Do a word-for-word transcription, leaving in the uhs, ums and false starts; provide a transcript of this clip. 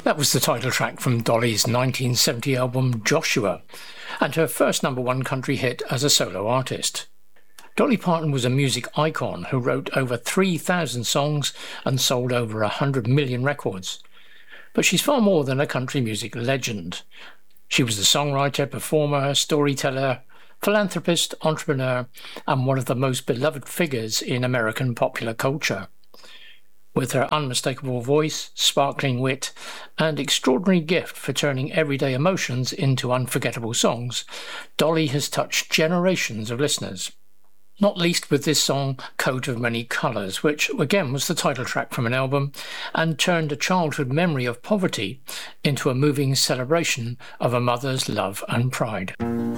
That was the title track from Dolly's nineteen seventy album Joshua, and her first number one country hit as a solo artist. Dolly Parton was a music icon who wrote over three thousand songs and sold over one hundred million records. But she's far more than a country music legend. She was a songwriter, performer, storyteller, philanthropist, entrepreneur, and one of the most beloved figures in American popular culture. With her unmistakable voice, sparkling wit, and extraordinary gift for turning everyday emotions into unforgettable songs, Dolly has touched generations of listeners. Not least with this song, Coat of Many Colours, which again was the title track from an album and turned a childhood memory of poverty into a moving celebration of a mother's love and pride.